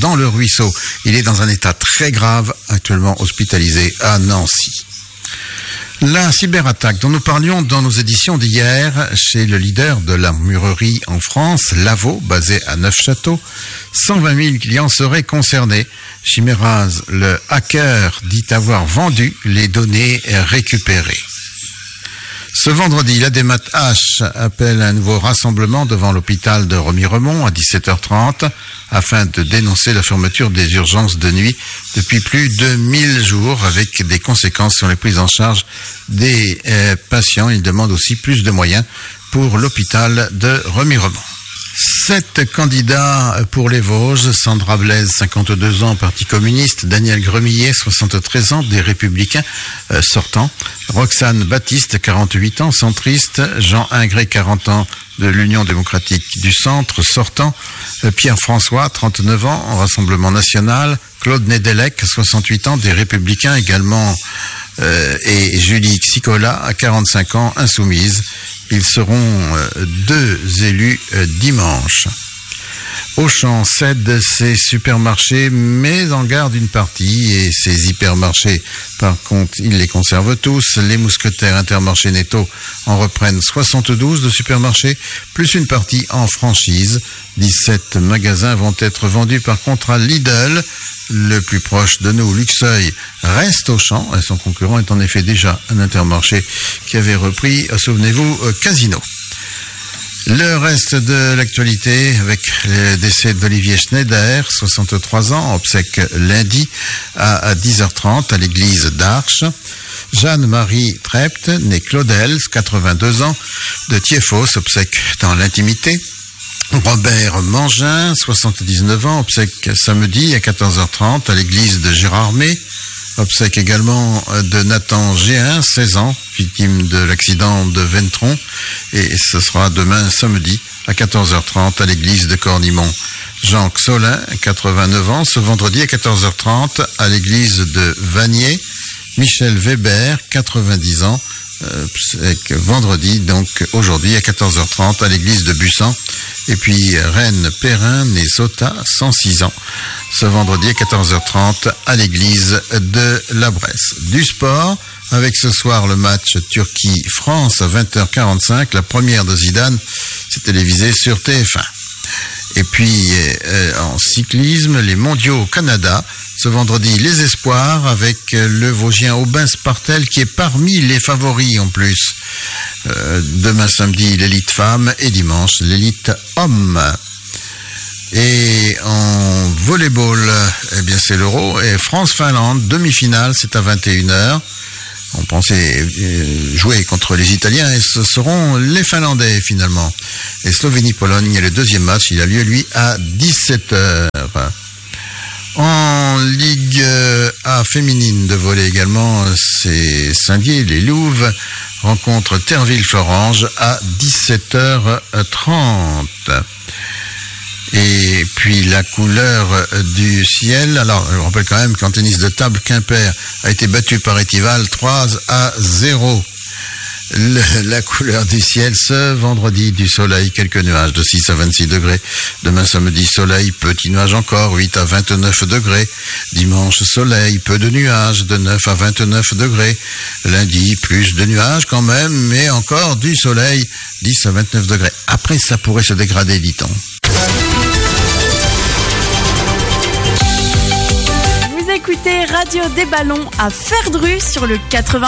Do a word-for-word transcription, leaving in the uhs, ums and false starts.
dans le ruisseau. Il est dans un état très grave, actuellement hospitalisé à Nancy. La cyberattaque dont nous parlions dans nos éditions d'hier chez le leader de l'armurerie en France, Lavaux, basé à Neufchâteau, cent vingt mille clients seraient concernés. Chimeraz, le hacker, dit avoir vendu les données récupérées. Ce vendredi, la Démat H appelle un nouveau rassemblement devant l'hôpital de Remiremont à dix-sept heures trente afin de dénoncer la fermeture des urgences de nuit depuis plus de mille jours avec des conséquences sur les prises en charge des euh, patients. Il demande aussi plus de moyens pour l'hôpital de Remiremont. Sept candidats pour les Vosges: Sandra Blaise, cinquante-deux ans, Parti communiste; Daniel Gremillet, soixante-treize ans, des Républicains euh, sortants; Roxane Baptiste, quarante-huit ans, centriste; Jean Ingré, quarante ans, de l'Union démocratique du Centre, sortant; euh, Pierre-François, trente-neuf ans, Rassemblement national; Claude Nedelec, soixante-huit ans, des Républicains également, euh, et Julie Xicola, quarante-cinq ans, insoumise. Ils seront deux élus dimanche. Auchan cède ses supermarchés, mais en garde une partie, et ses hypermarchés, par contre, ils les conservent tous. Les mousquetaires Intermarché Netto en reprennent soixante-douze de supermarchés, plus une partie en franchise. dix-sept magasins vont être vendus par contre à Lidl. Le plus proche de nous, Luxeuil, reste Auchan, et son concurrent est en effet déjà un Intermarché qui avait repris, souvenez-vous, Casino. Le reste de l'actualité avec le décès d'Olivier Schneider, soixante-trois ans, obsèque lundi à dix heures trente à l'église d'Arches. Jeanne-Marie Trept, née Claudel, quatre-vingt-deux ans, de Thiéphos, obsèque dans l'intimité. Robert Mangin, soixante-dix-neuf ans, obsèque samedi à quatorze heures trente à l'église de Gérardmer. Obsèque également de Nathan Géin, seize ans, victime de l'accident de Ventron. Et ce sera demain samedi à quatorze heures trente à l'église de Cornimont. Jean Xolin, quatre-vingt-neuf ans, ce vendredi à quatorze heures trente à l'église de Vanier. Michel Weber, quatre-vingt-dix ans, euh, vendredi, donc aujourd'hui à quatorze heures trente à l'église de Bussan. Et puis Reine Perrin, née Sota, cent six ans, ce vendredi à quatorze heures trente à l'église de la Bresse. Du sport, avec ce soir le match Turquie-France à vingt heures quarante-cinq, la première de Zidane, c'est télévisé sur T F un. Et puis euh, en cyclisme, les mondiaux au Canada, ce vendredi les espoirs avec le Vosgien Aubin Spartel qui est parmi les favoris en plus. Euh, demain samedi l'élite femme et dimanche l'élite homme. Et en volleyball, eh bien c'est l'Euro et France-Finlande, demi-finale, c'est à vingt et une heures. On pensait jouer contre les Italiens et ce seront les Finlandais finalement. Et Slovénie-Pologne, le deuxième match, il a lieu lui à dix-sept heures. En Ligue A féminine de volley également, c'est Saint-Dié, les Louves rencontrent Terville-Florange à dix-sept heures trente. Et puis la couleur du ciel, alors je rappelle quand même qu'en tennis de table, Quimper a été battu par Étival trois à zéro. Le, la couleur du ciel ce vendredi, du soleil, quelques nuages de six à vingt-six degrés. Demain samedi, soleil, petit nuage encore, huit à vingt-neuf degrés. Dimanche, soleil, peu de nuages, de neuf à vingt-neuf degrés. Lundi, plus de nuages quand même, mais encore du soleil, dix à vingt-neuf degrés. Après, ça pourrait se dégrader, dit-on. Vous écoutez Radio des Ballons à Ferdru sur le quatre-vingts.